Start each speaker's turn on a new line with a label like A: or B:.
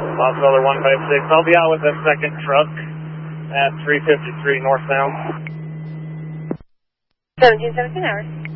A: Lost Feather 156. I'll be out with that second truck at 353 northbound.
B: 1717 hours.